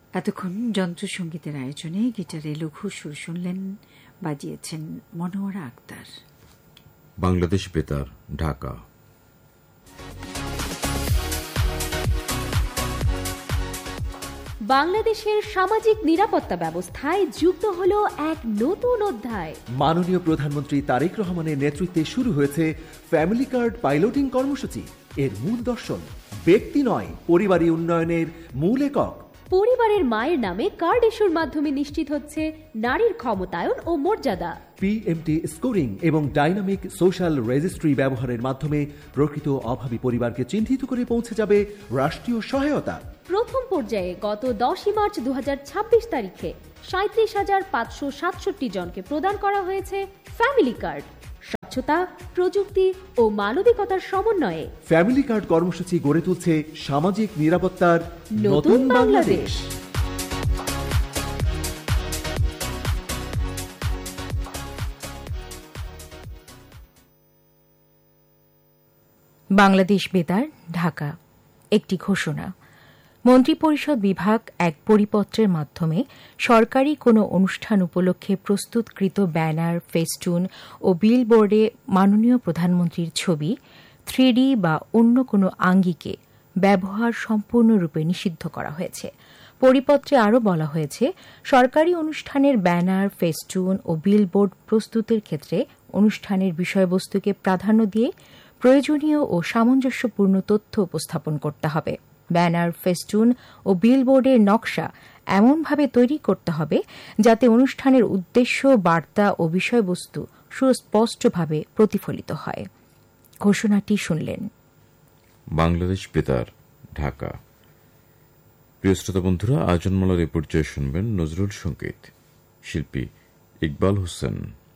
এতক্ষণ যন্ত্রসঙ্গীতের আয়োজনে গিটারে লঘু সুর শুনলেন, বাজিয়েছেন মনোয়ারা আক্তার। বাংলাদেশ বেতার, ঢাকা। বাংলাদেশের সামাজিক নিরাপত্তা ব্যবস্থায় যুক্ত হলো এক নতুন অধ্যায়। মাননীয় প্রধানমন্ত্রী তারেক রহমানের নেতৃত্বে শুরু হয়েছে ফ্যামিলি কার্ড পাইলটিং কর্মসূচি। এর মূল দর্শন ব্যক্তি নয়, পরিবারী উন্নয়নের মূল একক। পরিবারের মায়ের নামে কার্ড ইস্যুর মাধ্যমে নিশ্চিত হচ্ছে নারীর ক্ষমতায়ন ও মর্যাদা। পিএমটি স্কোরিং এবং ডাইনামিক সোশ্যাল রেজিস্ট্রি ব্যবহারের মাধ্যমে প্রকৃত অভাবী পরিবারকে চিহ্নিত করে পৌঁছে যাবে রাষ্ট্রীয় সহায়তা। প্রথম পর্যায়ে গত 10 মার্চ 2026 তারিখে 37,567 জনকে প্রদান করা হয়েছে ফ্যামিলি কার্ড। স্বচ্ছতা, প্রযুক্তি ও মানবিকতার সমন্বয়ে ফ্যামিলি কার্ড কর্মসূচি গড়ে তুলছে সামাজিক নিরাপত্তার নতুন বাংলাদেশ। বাংলাদেশ বেতার, ঢাকা। একটি ঘোষণা। মন্ত্রিপরিষদ বিভাগ এক পরিপত্রের মাধ্যমে সরকারি কোনো অনুষ্ঠান উপলক্ষে প্রস্তুতকৃত ব্যানার, ফেস্টুন ও বিলবোর্ডে মাননীয় প্রধানমন্ত্রীর ছবি, 3D বা অন্য কোনো আঙ্গিকে ব্যবহার সম্পূর্ণরূপে নিষিদ্ধ করা হয়েছে। পরিপত্রে আরও বলা হয়েছে, সরকারি অনুষ্ঠানের ব্যানার, ফেস্টুন ও বিলবোর্ড প্রস্তুতের ক্ষেত্রে অনুষ্ঠানের বিষয়বস্তুকে প্রাধান্য দিয়ে প্রয়োজনীয় ও সামঞ্জস্যপূর্ণ তথ্য উপস্থাপন করতে হবে। ব্যানার, ফেস্টুন ও বিলবোর্ডের নকশা এমনভাবে তৈরি করতে হবে যাতে অনুষ্ঠানের উদ্দেশ্য, বার্তা ও বিষয়বস্তু সুস্পষ্টভাবে প্রতিফলিত হয়। ঘোষণাটি শুনলেন। বাংলাদেশ বেতার, ঢাকা। প্রিয় শ্রোতা বন্ধুরা, আয়োজনমালার এ পর্যায়ে শুনবেন নজরুল সঙ্গীত। শিল্পী ইকবাল হোসেন।